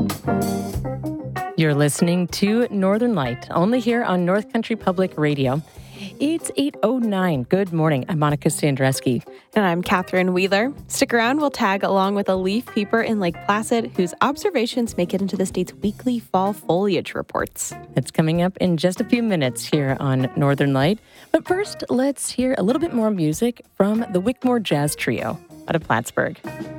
You're listening to Northern Light, only here on North Country Public Radio. It's 8:09. Good morning. I'm Monica Sandreski. And I'm Catherine Wheeler. Stick around. We'll tag along with a leaf peeper in Lake Placid, whose observations make it into the state's weekly fall foliage reports. It's coming up in just a few minutes here on Northern Light. But first, let's hear a little bit more music from the Wickmore Jazz Trio out of Plattsburgh.